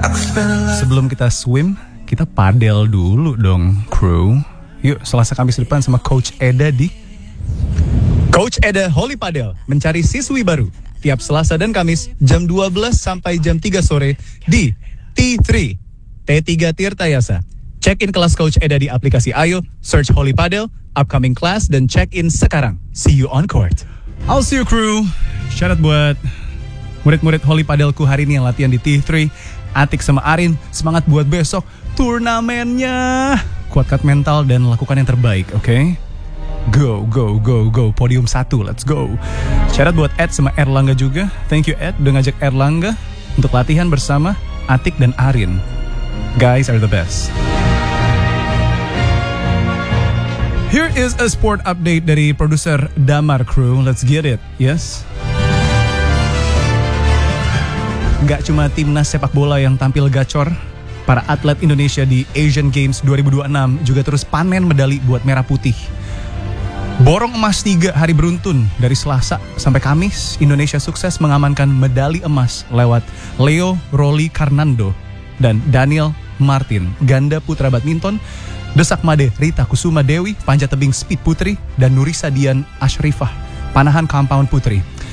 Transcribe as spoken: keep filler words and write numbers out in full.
Sebelum kita swim, kita padel dulu dong, crew. Yuk, Selasa Kamis depan sama Coach Eda di Coach Eda Holy Padel mencari siswi baru tiap Selasa dan Kamis jam dua belas sampai jam tiga sore di T tiga T tiga Tirta Yasa. Check in kelas Coach Eda di aplikasi Ayo, search Holy Padel, upcoming class, dan check in sekarang. See you on court. I'll see you, crew. Shout out buat murid-murid Holy Padelku hari ini yang latihan di T tiga. Atik sama Arin, semangat buat besok turnamennya. Kuatkan mental dan lakukan yang terbaik, oke? Okay? Go, go, go, go. Podium satu, let's go. Shout out buat Ed sama Erlangga juga. Thank you Ed udah ngajak Erlangga untuk latihan bersama Atik dan Arin. Guys are the best. Here is a sport update dari produser Damar, crew. Let's get it, yes? Gak cuma timnas sepak bola yang tampil gacor, para atlet Indonesia di Asian Games dua ribu dua puluh enam juga terus panen medali buat merah putih. Borong emas tiga hari beruntun dari Selasa sampai Kamis, Indonesia sukses mengamankan medali emas lewat Leo Rolly Karnando dan Daniel Martin, ganda putra badminton, Desak Made Rita Kusuma Dewi, panjat tebing speed putri, dan Nurisa Dian Ashrifah, panahan compound putri.